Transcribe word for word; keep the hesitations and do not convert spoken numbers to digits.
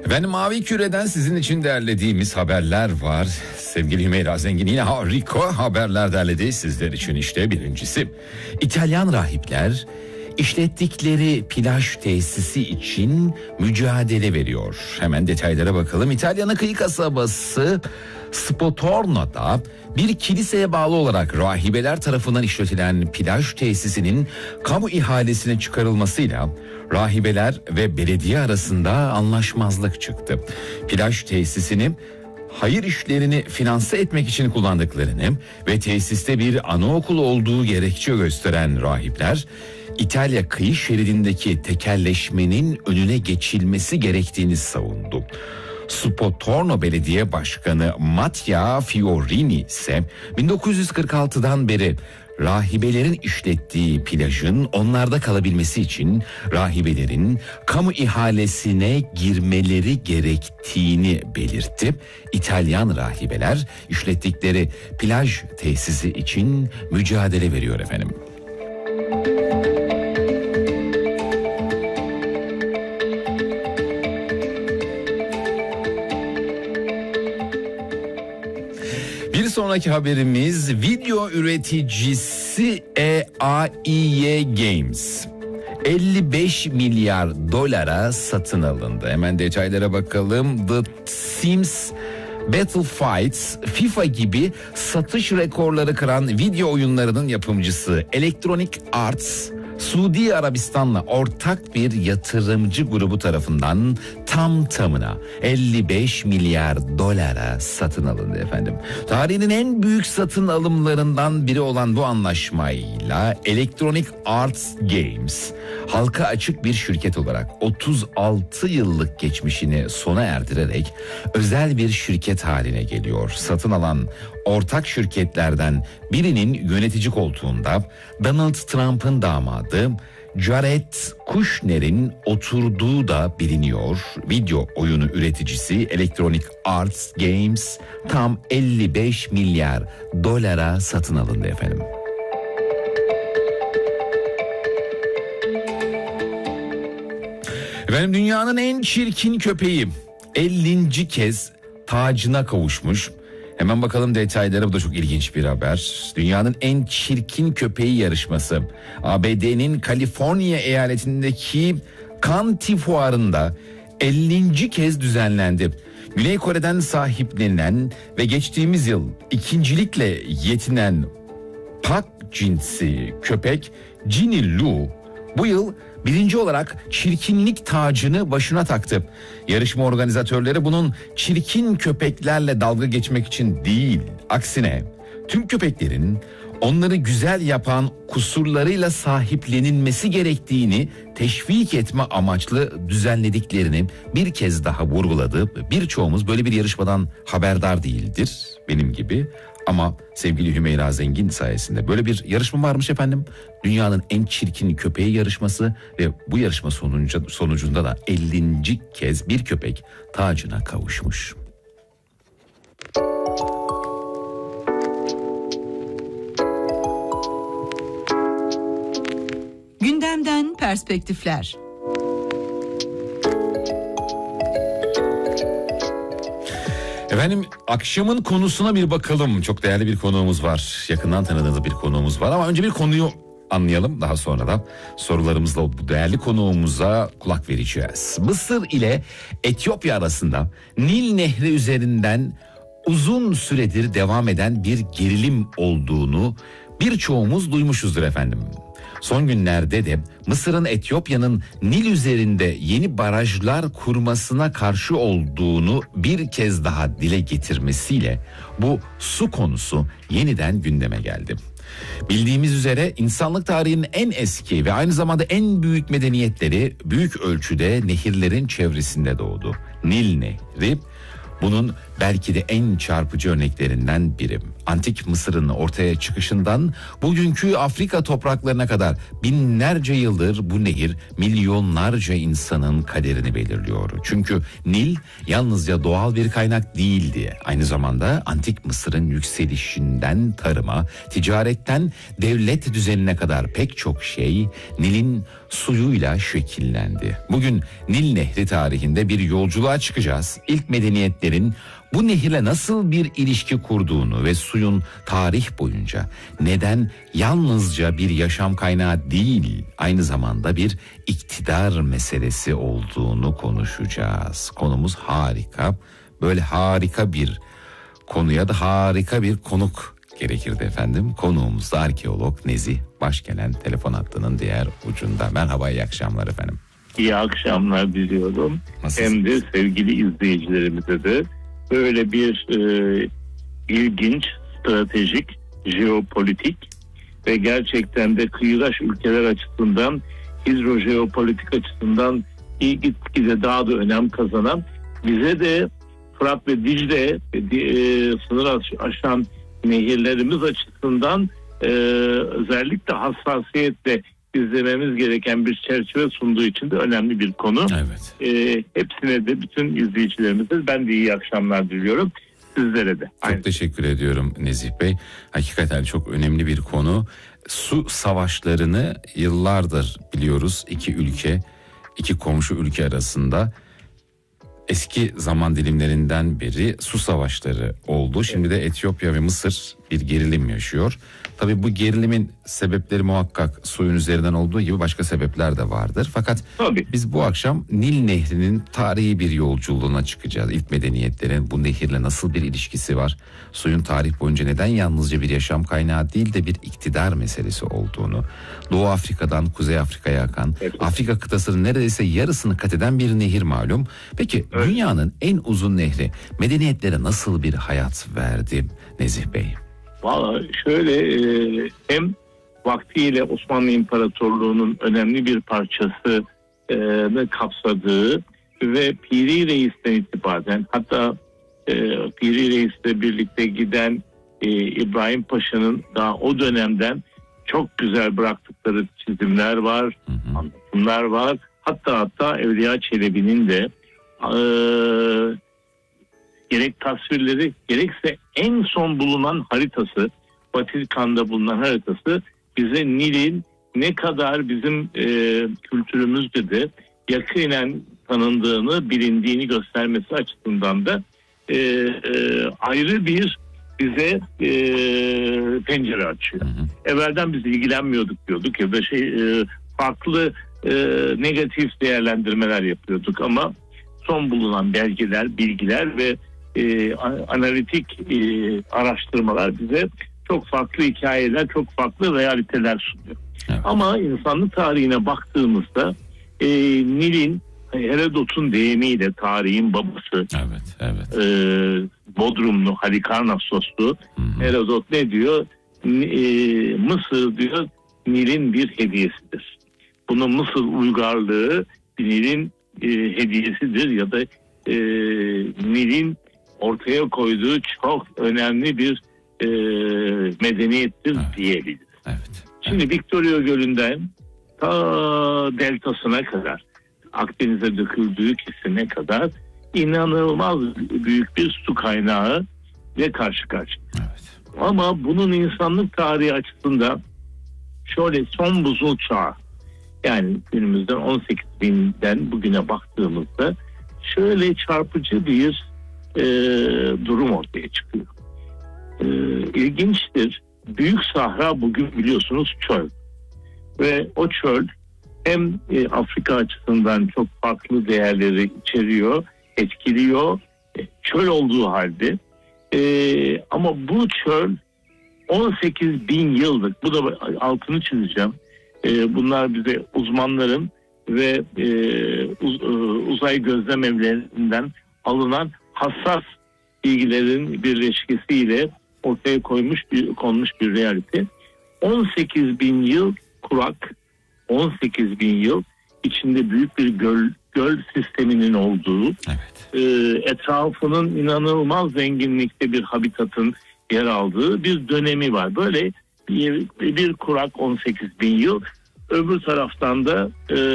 Efendim Mavi Küre'den sizin için derlediğimiz haberler var. Sevgili Hümeyra Zengin yine harika haberler derledi sizler için. İşte birincisi, İtalyan rahipler işlettikleri plaj tesisi için mücadele veriyor. Hemen detaylara bakalım. İtalya'nın kıyı kasabası Spotorno'da bir kiliseye bağlı olarak rahibeler tarafından işletilen plaj tesisinin kamu ihalesine çıkarılmasıyla rahibeler ve belediye arasında anlaşmazlık çıktı. Plaj tesisini hayır işlerini finanse etmek için kullandıklarını ve tesiste bir anaokulu olduğu gerekçe gösteren rahipler, İtalya kıyı şeridindeki tekelleşmenin önüne geçilmesi gerektiğini savundu. Spotorno Belediye Başkanı Mattia Fiorini ise bin dokuz yüz kırk altıdan beri rahibelerin işlettiği plajın onlarda kalabilmesi için rahibelerin kamu ihalesine girmeleri gerektiğini belirtti. İtalyan rahibeler işlettikleri plaj tesisi için mücadele veriyor efendim. Bir sonraki haberimiz, video üreticisi E A E Games elli beş milyar dolara satın alındı. Hemen detaylara bakalım. The Sims, Battlefields, FIFA gibi satış rekorları kıran video oyunlarının yapımcısı Electronic Arts, Suudi Arabistan'la ortak bir yatırımcı grubu tarafından tam tamına elli beş milyar dolara satın alındı efendim. Tarihinin en büyük satın alımlarından biri olan bu anlaşmayla Electronic Arts Games halka açık bir şirket olarak otuz altı yıllık geçmişini sona erdirerek özel bir şirket haline geliyor. Satın alan ortak şirketlerden birinin yönetici koltuğunda Donald Trump'ın damadı Jared Kushner'in oturduğu da biliniyor. Video oyunu üreticisi Electronic Arts Games tam elli beş milyar dolara satın alındı efendim. Efendim dünyanın en çirkin köpeği ellinci kez tacına kavuşmuş. Hemen bakalım detaylara, bu da çok ilginç bir haber. Dünyanın en çirkin köpeği yarışması A B D'nin Kaliforniya eyaletindeki Kanti Fuarı'nda ellinci kez düzenlendi. Güney Kore'den sahiplenilen ve geçtiğimiz yıl ikincilikle yetinen Pak cinsi köpek Ginny Lou bu yıl birinci olarak çirkinlik tacını başına taktı. Yarışma organizatörleri bunun çirkin köpeklerle dalga geçmek için değil, aksine tüm köpeklerin onları güzel yapan kusurlarıyla sahiplenilmesi gerektiğini teşvik etme amaçlı düzenlediklerini bir kez daha vurguladı. Birçoğumuz böyle bir yarışmadan haberdar değildir benim gibi. Ama sevgili Hümeyra Zengin sayesinde böyle bir yarışma varmış efendim. Dünyanın en çirkin köpeği yarışması ve bu yarışma sonucu, sonucunda da ellinci kez bir köpek tacına kavuşmuş. Gündemden perspektifler. Efendim akşamın konusuna bir bakalım. Çok değerli bir konuğumuz var. Yakından tanıdığınız bir konuğumuz var ama önce bir konuyu anlayalım. Daha sonra da sorularımızla bu değerli konuğumuza kulak vereceğiz. Mısır ile Etiyopya arasında Nil Nehri üzerinden uzun süredir devam eden bir gerilim olduğunu birçoğumuz duymuşuzdur efendim. Son günlerde de Mısır'ın Etiyopya'nın Nil üzerinde yeni barajlar kurmasına karşı olduğunu bir kez daha dile getirmesiyle bu su konusu yeniden gündeme geldi. Bildiğimiz üzere insanlık tarihinin en eski ve aynı zamanda en büyük medeniyetleri büyük ölçüde nehirlerin çevresinde doğdu. Nil Nehri bunun belki de en çarpıcı örneklerinden biri. Antik Mısır'ın ortaya çıkışından bugünkü Afrika topraklarına kadar binlerce yıldır bu nehir milyonlarca insanın kaderini belirliyor. Çünkü Nil yalnızca doğal bir kaynak değildi. Aynı zamanda Antik Mısır'ın yükselişinden tarıma, ticaretten devlet düzenine kadar pek çok şey Nil'in suyuyla şekillendi. Bugün Nil Nehri tarihinde bir yolculuğa çıkacağız. İlk medeniyetlerin bu nehirle nasıl bir ilişki kurduğunu ve suyun tarih boyunca neden yalnızca bir yaşam kaynağı değil, aynı zamanda bir iktidar meselesi olduğunu konuşacağız. Konumuz harika. Böyle harika bir konuya da harika bir konuk gerekirdi efendim. Konuğumuz da arkeolog Nezih Başgelen, telefon hattının diğer ucunda. Merhaba, iyi akşamlar efendim. İyi akşamlar diliyorum. Nasılsınız? Hem de sevgili izleyicilerimize de böyle bir e, ilginç, stratejik, jeopolitik ve gerçekten de kıyıdaş ülkeler açısından, hidrojeopolitik açısından iyi gitgide daha da önem kazanan, bize de Fırat ve Dicle e, sınır aşan nehirlerimiz açısından e, özellikle hassasiyetle izlememiz gereken bir çerçeve sunduğu için de önemli bir konu. Evet. E, hepsine de, bütün izleyicilerimize ben de iyi akşamlar diliyorum. Sizlere de. Çok Aynı. teşekkür ediyorum Nezih Bey. Hakikaten çok önemli bir konu. Su savaşlarını yıllardır biliyoruz. İki ülke, iki komşu ülke arasında eski zaman dilimlerinden beri su savaşları oldu. Şimdi de Etiyopya ve Mısır bir gerilim yaşıyor. Tabii bu gerilimin sebepleri muhakkak suyun üzerinden olduğu gibi başka sebepler de vardır. Fakat Tabii. biz bu akşam Nil Nehri'nin tarihi bir yolculuğuna çıkacağız. İlk medeniyetlerin bu nehirle nasıl bir ilişkisi var? Suyun tarih boyunca neden yalnızca bir yaşam kaynağı değil de bir iktidar meselesi olduğunu, Doğu Afrika'dan Kuzey Afrika'ya akan, Evet. Afrika kıtasının neredeyse yarısını kat eden bir nehir malum. Peki Evet. dünyanın en uzun nehri medeniyetlere nasıl bir hayat verdi Nezih Bey? Vallahi şöyle e, hem vaktiyle Osmanlı İmparatorluğu'nun önemli bir parçasını kapsadığı ve Piri Reis'ten itibaren, hatta e, Piri Reis'le birlikte giden e, İbrahim Paşa'nın daha o dönemden çok güzel bıraktıkları çizimler var, Hı hı. anlatımlar var. Hatta hatta Evliya Çelebi'nin de e, gerek tasvirleri gerekse en son bulunan haritası, Vatikan'da bulunan haritası bize Nil'in ne kadar bizim e, kültürümüzde de yakinen tanındığını, bilindiğini göstermesi açısından da e, e, ayrı bir bize e, pencere açıyor. Hı hı. Evvelden biz ilgilenmiyorduk diyorduk ya da şey e, farklı e, negatif değerlendirmeler yapıyorduk ama son bulunan belgeler, bilgiler ve e, analitik e, araştırmalar bize çok farklı hikayeler, çok farklı realiteler sunuyor. Evet. Ama insanlık tarihine baktığımızda e, Nil'in, Herodot'un deyimiyle tarihin babası, Evet, evet. e, Bodrumlu, Halikarnassoslu, Hı hı. Herodot ne diyor? E, Mısır diyor Nil'in bir hediyesidir. Bunun Mısır uygarlığı Nil'in e, hediyesidir ya da e, Nil'in ortaya koyduğu çok önemli bir e, medeniyettir Evet. diyebiliriz. Evet. Şimdi Victoria Gölü'nden ta deltasına kadar, Akdeniz'e döküldüğü kesime kadar inanılmaz büyük bir su kaynağı ve karşı karşıya. Evet. Ama bunun insanlık tarihi açısından şöyle son buzul çağı, yani günümüzden on sekiz binden bugüne baktığımızda şöyle çarpıcı bir e, durum ortaya çıkıyor. E, ilginçtir. Büyük Sahra bugün biliyorsunuz çöl. Ve o çöl hem e, Afrika açısından çok farklı değerleri içeriyor, etkiliyor. E, çöl olduğu halde. E, ama bu çöl on sekiz bin yıllık, bu da altını çizeceğim. E, bunlar bize uzmanların ve e, uz, e, uzay gözlem evlerinden alınan hassas bilgilerin birleşkesiyle ortaya koymuş bir, konmuş bir realite. on sekiz bin yıl kurak, on sekiz bin yıl içinde büyük bir göl göl sisteminin olduğu, Evet. e, etrafının inanılmaz zenginlikte bir habitatın yer aldığı bir dönemi var. Böyle bir, bir kurak on sekiz bin yıl, öbür taraftan da e,